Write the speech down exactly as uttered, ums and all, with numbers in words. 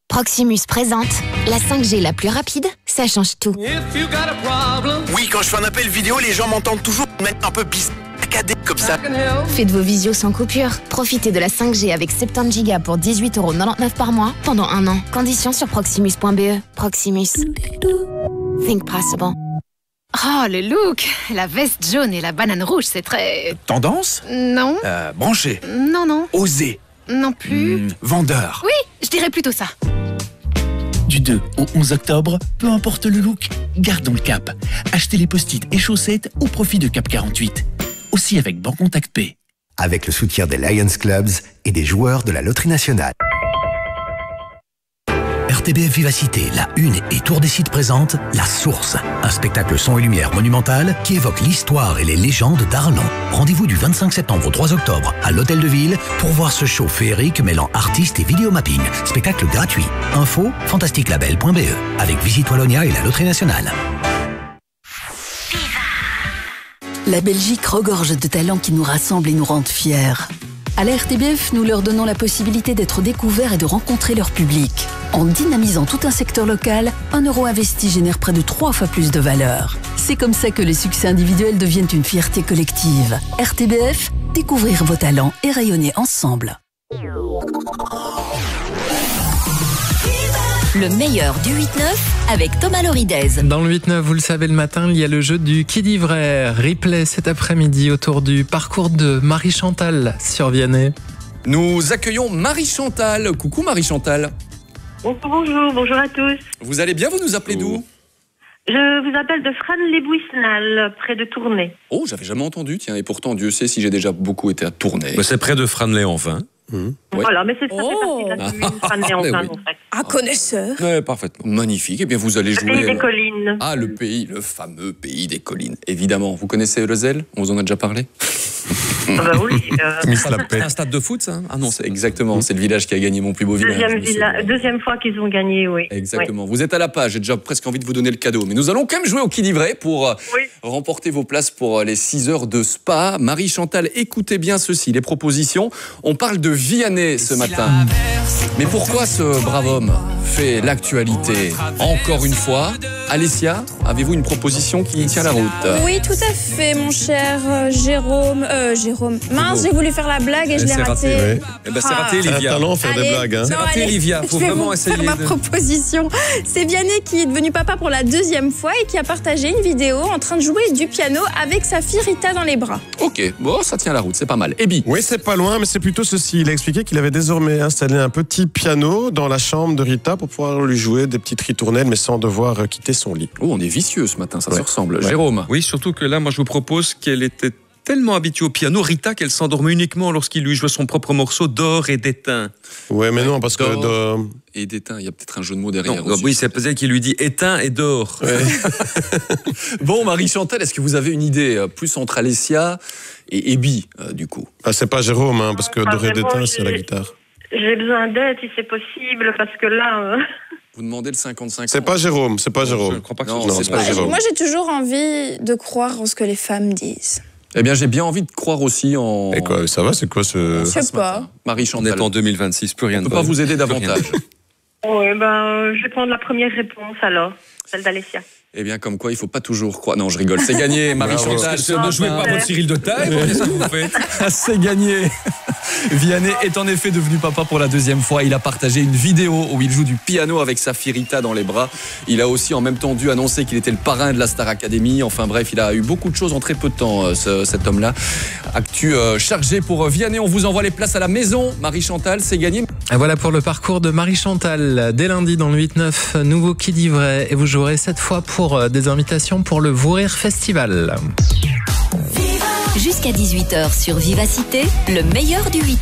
Proximus présente la cinq G la plus rapide, ça change tout. Oui, quand je fais un appel vidéo, les gens m'entendent toujours de manière un peu bizarre, comme ça. Faites vos visios sans coupure. Profitez de la cinq G avec soixante-dix gigas pour dix-huit euros quatre-vingt-dix-neuf par mois pendant un an. Conditions sur proximus point b e. Proximus. Think possible. Oh, le look! La veste jaune et la banane rouge, c'est très... Tendance Non. euh, Branché. Non, non. Osé. Non plus. Mmh, vendeur. Oui, je dirais plutôt ça. Du deux au onze octobre, peu importe le look, gardons le cap. Achetez les post-it et chaussettes au profit de Cap quarante-huit. Aussi avec Bancontact Pay. Avec le soutien des Lions Clubs et des joueurs de la Loterie Nationale. R T B F Vivacité, la Une et Tour des Sites présente La Source, un spectacle son et lumière monumental qui évoque l'histoire et les légendes d'Arlon. Rendez-vous du vingt-cinq septembre au trois octobre à l'Hôtel de Ville pour voir ce show féerique mêlant artistes et vidéomapping. Spectacle gratuit. Info fantastique label point b e avec Visite Wallonia et la Loterie Nationale. La Belgique regorge de talents qui nous rassemblent et nous rendent fiers. À la R T B F, nous leur donnons la possibilité d'être découverts et de rencontrer leur public. En dynamisant tout un secteur local, un euro investi génère près de trois fois plus de valeur. C'est comme ça que les succès individuels deviennent une fierté collective. R T B F, découvrir vos talents et rayonner ensemble. Le meilleur du huit neuf avec Thomas Loridez. Dans le huit neuf, vous le savez, le matin, il y a le jeu du qui dit vrai. Replay cet après-midi autour du parcours de Marie-Chantal sur Vianney. Nous accueillons Marie-Chantal. Coucou Marie-Chantal. Bonjour, bonjour à tous. Vous allez bien, vous nous appelez d'où ? Je vous appelle de Frane-les-Bouissenal, près de Tournai. Oh, j'avais jamais entendu, tiens, et pourtant Dieu sait si j'ai déjà beaucoup été à Tournai. Mais c'est près de Frane-les-Enfin. Mmh. Voilà, mais c'est ça, oh. fait partie de la commune Frane-les-Enfin, oui. en fait. Ah, connaisseur. Ouais, parfaitement. Magnifique. Eh bien, vous allez le jouer... Le pays des collines. Ah, le pays, le fameux pays des collines. Évidemment. Vous connaissez le Zell ? On vous en a déjà parlé ? Ah bah oui. Euh... C'est un stade de foot, ça ? Ah non, c'est exactement. C'est le village qui a gagné mon plus beau village. Deuxième, villa... Deuxième fois qu'ils ont gagné, oui. Exactement. Oui. Vous êtes à la page. J'ai déjà presque envie de vous donner le cadeau. Mais nous allons quand même jouer au qui dit vrai pour oui. remporter vos places pour les six heures de spa. Marie-Chantal, écoutez bien ceci. Les propositions. On parle de Vianney ce matin. Mais pourquoi ce brave homme fait l'actualité encore une fois ? Alessia, avez-vous une proposition qui tient la route ? Oui, tout à fait, mon cher euh, Jérôme. Euh, Jérôme. Mince, j'ai voulu faire la blague et je l'ai raté. raté ouais. eh ben, c'est raté, Livia. C'est un talent, faire allez, des blagues. Hein. Non, c'est raté, allez, Livia. Faut je vais vraiment vous essayer. faire ma de... proposition. C'est Vianney qui est devenu papa pour la deuxième fois et qui a partagé une vidéo en train de jouer du piano avec sa fille Rita dans les bras. Ok, bon, ça tient la route, c'est pas mal. Ebi. Oui, c'est pas loin, mais c'est plutôt ceci. Il a expliqué qu'il avait désormais installé un petit piano dans la chambre de Rita pour pouvoir lui jouer des petites ritournelles, mais sans devoir quitter son lit. Oh, on est vicieux ce matin, ça ouais. se ressemble. Ouais. Jérôme. Oui, surtout que là, moi, je vous propose qu'elle était tellement habituée au piano, Rita, qu'elle s'endormait uniquement lorsqu'il lui jouait son propre morceau d'or et d'éteint. Ouais, mais non, parce que d'or et d'éteint, il y a peut-être un jeu de mots derrière. Non, oui, c'est peut-être qu'il lui dit éteint et d'or. Ouais. Bon, Marie-Chantal, est-ce que vous avez une idée plus entre Alessia et Ebi, euh, du coup ? Ah, c'est pas Jérôme, hein, parce que ah, d'or et d'éteint, bon, c'est la guitare. J'ai besoin d'aide si c'est possible, parce que là... Euh... Vous demandez le cinquante-cinq. C'est pas Jérôme, c'est pas non, Jérôme. Je ne crois pas que non, non, c'est c'est pas pas Jérôme. Moi, j'ai toujours envie de croire en ce que les femmes disent. Eh bien, j'ai bien envie de croire aussi en... Et quoi, ça va, c'est quoi ce... Je sais pas. Marie-Chantal. On est en deux mille vingt-six, plus rien On de ne peut pas vous aider davantage. Oui, ben, je vais prendre la première réponse alors, celle d'Alessia. Eh bien, comme quoi, il ne faut pas toujours croire... Non, je rigole, c'est gagné, Marie-Chantal. Ne jouez pas votre Cyril de taille, qu'est-ce que vous faites ? C'est gagné. Vianney est en effet devenu papa pour la deuxième fois. Il a partagé une vidéo où il joue du piano avec sa fille Rita dans les bras. Il a aussi en même temps dû annoncer qu'il était le parrain de la Star Academy. Enfin bref, il a eu beaucoup de choses en très peu de temps, ce, cet homme-là. Actu euh, chargé pour Vianney. On vous envoie les places à la maison. Marie-Chantal, c'est gagné. Et voilà pour le parcours de Marie-Chantal. Dès lundi dans le huit neuf, nouveau qui dit vrai. Et vous jouerez cette fois pour des invitations pour le Vourir Festival. Jusqu'à dix-huit heures sur Vivacité, le meilleur du huit.